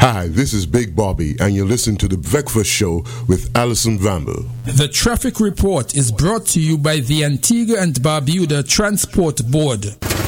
Hi, this is Big Bobby, and you're listening to The Breakfast Show with Alison Bramble. The traffic report is brought to you by the Antigua and Barbuda Transport Board.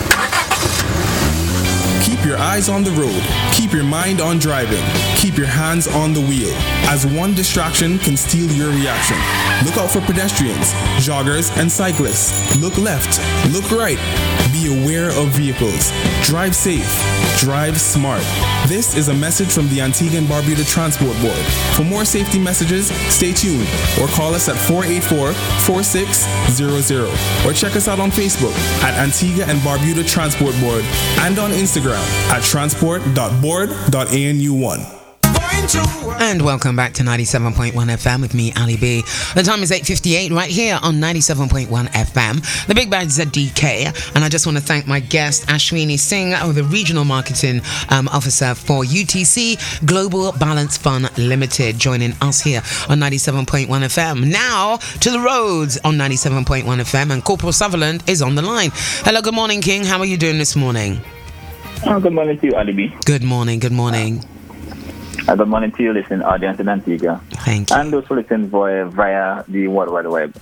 Keep your eyes on the road. Keep your mind on driving. Keep your hands on the wheel, as one distraction can steal your reaction. Look out for pedestrians, joggers, and cyclists. Look left, look right. Be aware of vehicles. Drive safe. Drive smart. This is a message from the Antigua and Barbuda Transport Board. For more safety messages, stay tuned or call us at 484-4600 or check us out on Facebook at Antigua and Barbuda Transport Board and on Instagram at transport.board.anu1. And welcome back to 97.1 FM with me, Ali B. The time is 8:58 right here on 97.1 FM. The Big Bad ZDK. And I just want to thank my guest, Ashwini Singh, the Regional Marketing Officer for UTC Global Balance Fund Limited, joining us here on 97.1 FM. Now to the roads on 97.1 FM. And Corporal Sutherland is on the line. Hello, good morning, King. How are you doing this morning? Good morning to you, Ali B. Good morning, good morning. Good morning to you, listening audience in Antigua. Thank you. And those who listen via the World Wide Web.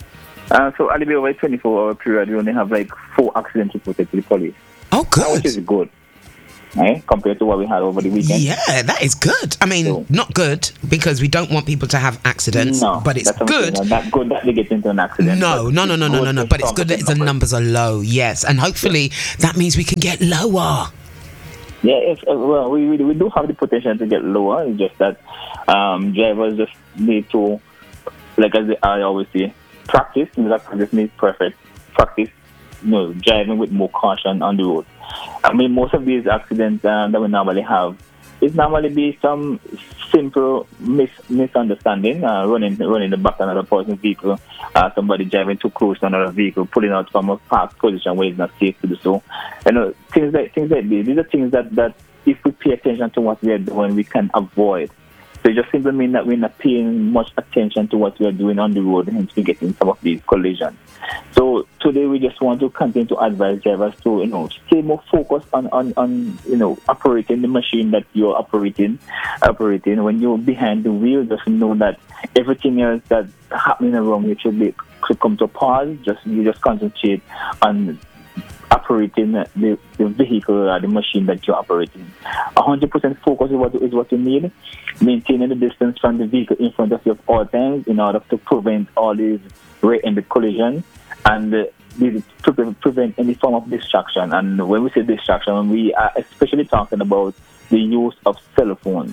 So, Ali B, over a 24-hour period, we only have like 4 accidents reported to the police. Oh, good. Which is good, right? Compared to what we had over the weekend. Yeah, that is good. I mean, not good, because we don't want people to have accidents, but it's good. Not good that they get into an accident. No. But it's good that the numbers are low, yes. And hopefully that means we can get lower. Yeah, well, we do have the potential to get lower. It's just that drivers just need to, like as I always say, practice. Practice needs perfect practice. Driving with more caution on the road. I mean, most of these accidents that we normally have, it normally be some simple misunderstanding, running the back of another person's vehicle, somebody driving too close to another vehicle, pulling out from a parked position where it's not safe to do so. Things like these. These are things that if we pay attention to what we are doing, we can avoid. So it just simply means that we're not paying much attention to what we are doing on the road, hence we get in some of these collisions. So today we just want to continue to advise drivers to, stay more focused on operating the machine that you're operating. When you're behind the wheel, just know that everything else that's happening around you should come to a pause. You just concentrate on operating the vehicle or the machine that you're operating. 100% focus is what you need. Maintaining the distance from the vehicle in front of you at all times in order to prevent all these rear-ended collisions and prevent any form of distraction. And when we say distraction, we are especially talking about the use of cell phones.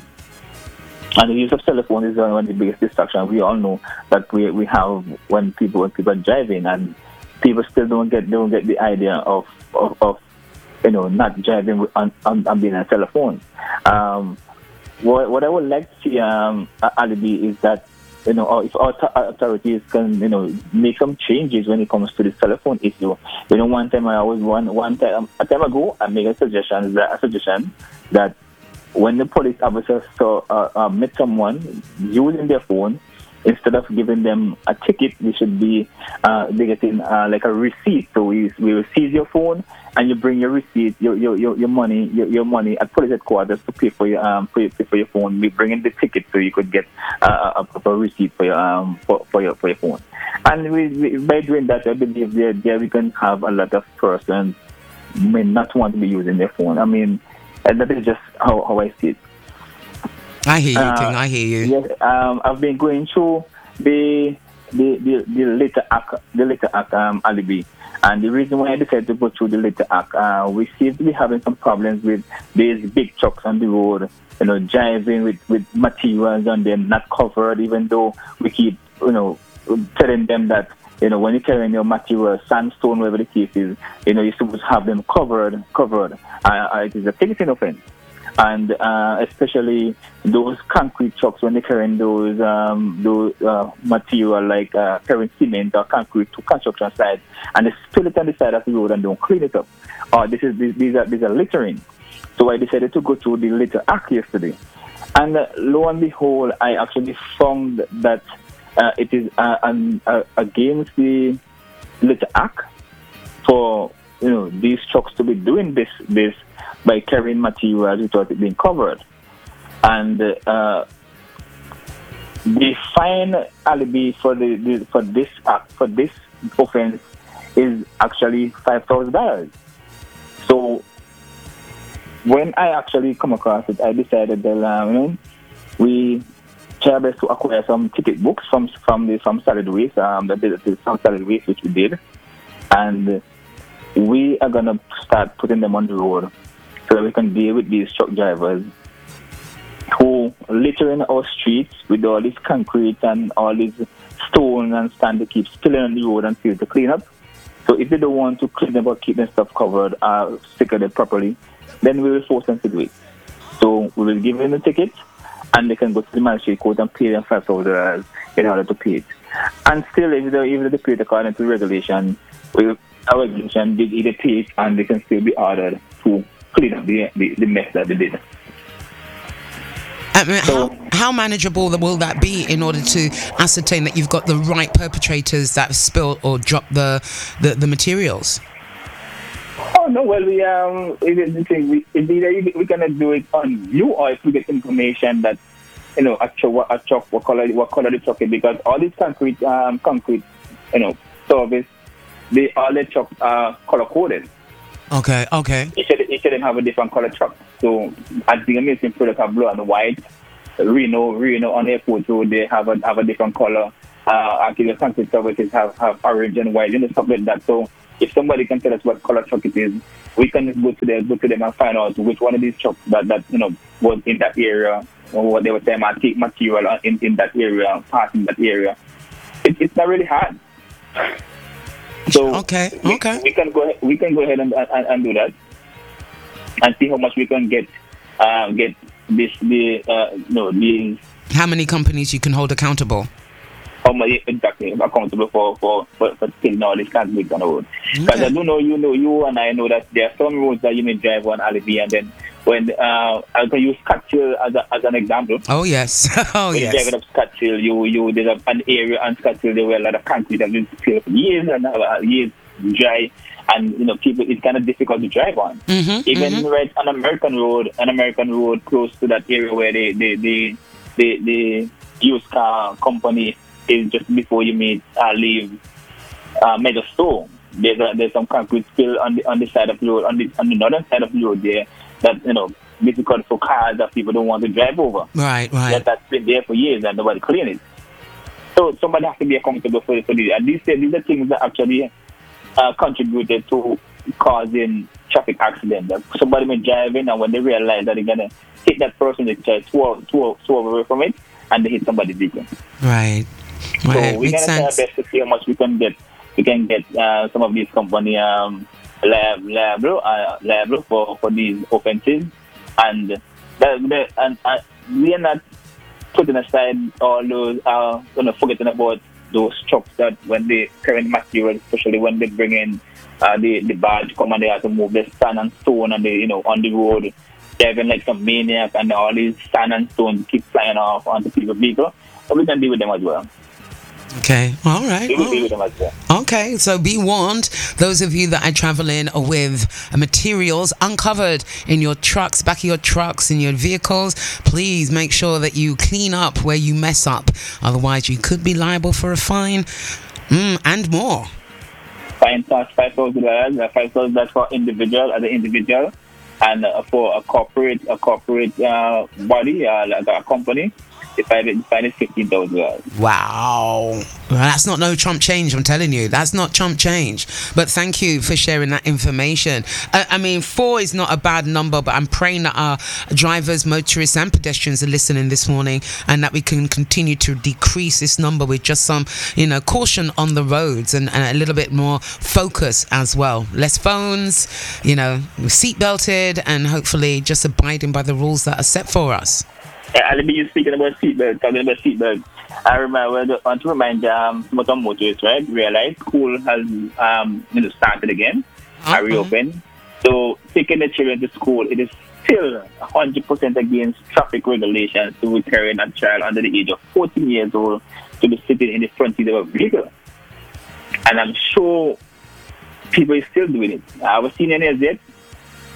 And the use of cell phones is one of the biggest distractions. We all know that we have when people are driving, and people still don't get the idea of not driving on being a cell phone. What I would like to see, Ali, is that if our authorities can make some changes when it comes to the cell phone issue. A time ago I made a suggestion that when the police officer met someone using their phone, instead of giving them a ticket, we should be they getting like a receipt. So we will seize your phone, and you bring your receipt, your money at police headquarters to pay for your phone. We bring in the ticket so you could get a proper receipt for your phone. And by doing that, I believe there we can have a lot of persons may not want to be using their phone. I mean, that is just how I see it. I hear you, King. I hear you. Yes, I've been going through the Litter Act, alibi. And the reason why I decided to go through the Litter Act, we seem to be having some problems with these big trucks on the road, driving with materials on them not covered, even though we keep, telling them that, when you're carrying your material, sandstone, whatever the case is, you're supposed to have them covered. It is a ticketing offense. And especially those concrete trucks, when they're carrying those material like carrying cement or concrete to construction sites, and they spill it on the side of the road and don't clean it up. These are littering. So I decided to go through the Litter Act yesterday, and lo and behold, I actually found that it is against the Litter Act for these trucks to be doing this by carrying materials without it being covered. and the fine alibi for this offense is actually $5,000. So when I actually come across it, I decided that we try best to acquire some ticket books from solid waste. Some solid waste which we did, and we are gonna start putting them on the road so that we can deal with these truck drivers who littering our streets with all this concrete and all these stone and sand to keep spilling on the road and fail to clean up. So if they don't want to clean up or keep their stuff covered or secure it properly, then we will force them to do it. So we will give them the ticket, and they can go to the magistrate court and pay them $5,000 in order to pay it. And still, if they pay it according to the regulation, our regulation did either pay it, and they can still be ordered to clean up the mess that they did. How manageable will that be in order to ascertain that you've got the right perpetrators that have spilled or dropped the materials? Oh no, well we cannot do it on you, or if we get information that a truck what color the truck is, because all these concrete service, all the trucks are color coded. Okay. It shouldn't have a different color truck. So I think amazing product have blue and white. Reno on airport road, they have a different color. Actually the concrete services have orange and white, stuff like that. So if somebody can tell us what color truck it is, we can just go to them and find out which one of these trucks that was in that area, or what they were saying, take material in that area, passing that area. It's not really hard. So okay. We can go ahead and do that, and see how much we can get these. How many companies you can hold accountable? How much exactly accountable for killing all these concrete on the road? Because I do know you and I know that there are some roads that you may drive on Alibi, and then when I can use Scottsdale as an example. Oh yes, when you drive up Scottsdale, you there's an area on Scottsdale there where a lot of concrete has been filled for years and years dry, and people, it's kind of difficult to drive on. Even right on American road close to that area where the used car company is just before you leave Meadow Store. There's some concrete spill on the side of the road, on the northern side of the road there, that difficult for cars that people don't want to drive over. Right. That's been there for years and nobody clean it. So somebody has to be accountable for this. And these are things that actually contributed to causing traffic accidents. Somebody may drive in, and when they realize that they're gonna hit that person, they try to swerve away from it, and they hit somebody bigger. Right. So we're gonna try our best to see how much we can get. We can get some of these companies liable for these offenses, and we are not putting aside all those. Forgetting about those trucks that when they carry material, especially when they bring in the barge come and they have to move the sand and stone and they on the road, driving like some maniac, and all these sand and stone keep flying off onto people's vehicles. So we can deal with them as well. Okay, all right. We will deal with them as well. Okay, so be warned, those of you that are traveling with materials uncovered in your trucks, back of your trucks, in your vehicles, please make sure that you clean up where you mess up. Otherwise, you could be liable for a fine and more. Fine cost $5,000. $5,000 for as an individual, and for a corporate body, like a company. The fine is $15,000. Wow. Well, that's not no chump change, I'm telling you. That's not chump change. But thank you for sharing that information. 4 is not a bad number, but I'm praying that our drivers, motorists and pedestrians are listening this morning, and that we can continue to decrease this number with just some, caution on the roads and a little bit more focus as well. Less phones, seat belted, and hopefully just abiding by the rules that are set for us. I'll be speaking about seatbelts. I want to remind some motorists, right? Realize school has started again, reopened. So taking the children to school, it is still 100% against traffic regulations to be carrying a child under the age of 14 years old to be sitting in the front seat of a vehicle. And I'm sure people are still doing it. I haven't seen any of it, but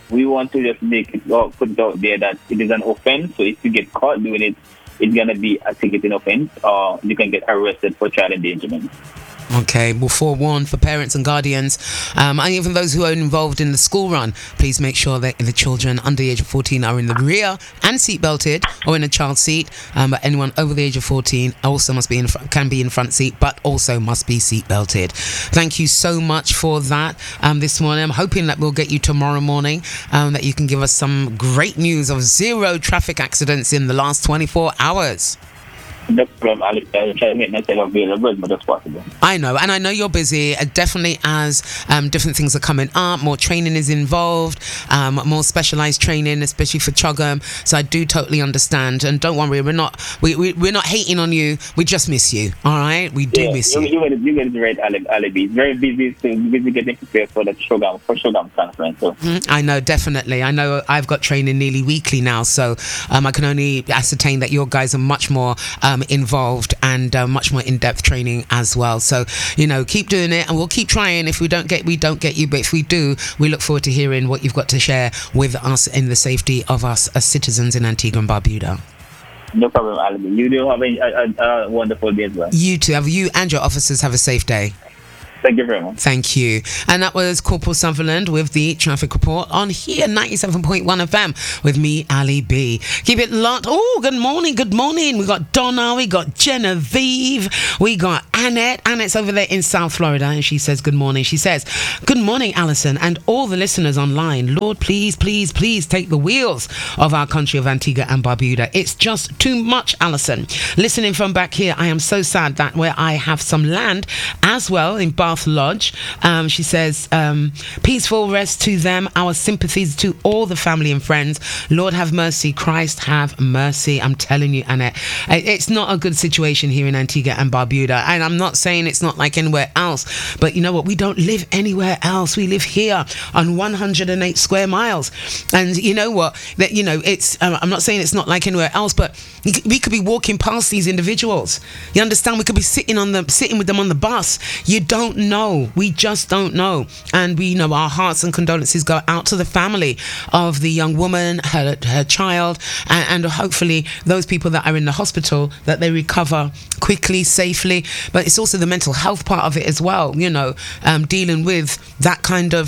we want to just put it out there that it is an offense. So if you get caught doing it, it's going to be a ticketing offense, or you can get arrested for child endangerment. Okay, we'll forewarn for parents and guardians, and even those who are involved in the school run. Please make sure that the children under the age of 14 are in the rear and seat belted, or in a child seat. But anyone over the age of 14 also must be can be in front seat, but also must be seat belted. Thank you so much for that this morning. I'm hoping that we'll get you tomorrow morning, that you can give us some great news of 0 traffic accidents in the last 24 hours. No problem. I'll try to make myself available as much as possible. I know, and I know you're busy. Definitely, as different things are coming up, more training is involved, more specialized training, especially for CHOGM. So I do totally understand, and don't worry, we're not hating on you. We just miss you. All right, we do miss you. You get it right, Alibi. Very busy getting prepared for the CHOGM conference. So. I know, definitely. I know I've got training nearly weekly now, so I can only ascertain that your guys are much more involved and much more in-depth training as well. So, keep doing it, and we'll keep trying. If we don't get you, but if we do, we look forward to hearing what you've got to share with us in the safety of us as citizens in Antigua and Barbuda. No problem, Alibi. You do have a wonderful day as well. You too. You and your officers have a safe day. Thank you very much. Thank you. And that was Corporal Sutherland with the traffic report on here, 97.1 FM, with me, Ali B. Keep it locked. Oh, good morning. Good morning. We got Donna, we got Genevieve, we got Annette. Annette's over there in South Florida, and she says good morning. She says, good morning, Alison, and all the listeners online. Lord, please, please, please take the wheels of our country of Antigua and Barbuda. It's just too much, Alison. Listening from back here, I am so sad that where I have some land as well in Bath Lodge, she says, peaceful rest to them, our sympathies to all the family and friends. Lord have mercy, Christ have mercy. I'm telling you, Annette, it's not a good situation here in Antigua and Barbuda, and I'm not saying it's not like anywhere else, but you know what, we don't live anywhere else. We live here on 108 square miles, and you know what, that it's I'm not saying it's not like anywhere else, but we could be walking past these individuals, you understand, we could be sitting with them on the bus. You don't know. We just don't know. And we know our hearts and condolences go out to the family of the young woman, her child, and hopefully those people that are in the hospital, that they recover quickly, safely. But it's also the mental health part of it as well, dealing with that kind of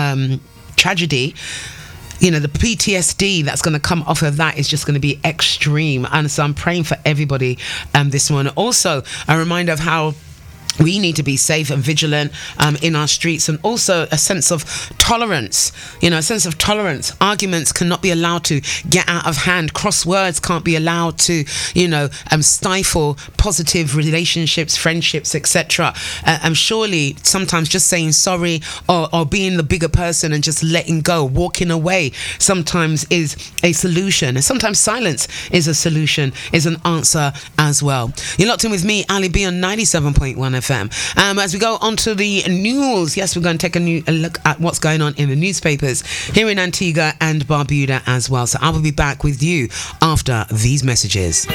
tragedy. The PTSD that's going to come off of that is just going to be extreme. And so I'm praying for everybody this morning. Also, a reminder of how we need to be safe and vigilant in our streets, and also a sense of tolerance. A sense of tolerance. Arguments cannot be allowed to get out of hand. Crosswords can't be allowed to, stifle positive relationships, friendships, etc. Surely sometimes just saying sorry or being the bigger person and just letting go, walking away, sometimes is a solution. And sometimes silence is a solution, is an answer as well. You're locked in with me, Ali B, on 97.1 FM. As we go on to the news, yes, we're going to take a look at what's going on in the newspapers here in Antigua and Barbuda as well. So I will be back with you after these messages.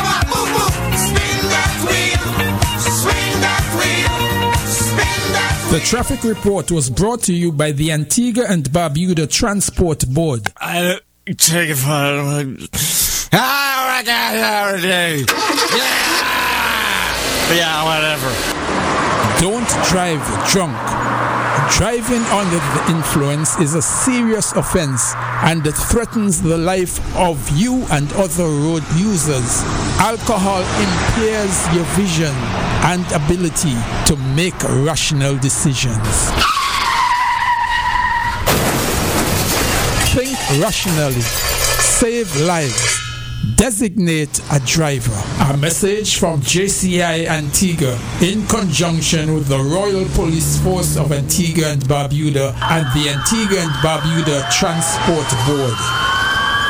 The traffic report was brought to you by the Antigua and Barbuda Transport Board. I take it for yeah, whatever. Don't drive drunk. Driving under the influence is a serious offense, and it threatens the life of you and other road users. Alcohol impairs your vision and ability to make rational decisions. Think rationally. Save lives. Designate a driver. A message from JCI Antigua in conjunction with the Royal Police Force of Antigua and Barbuda and the Antigua and Barbuda Transport Board.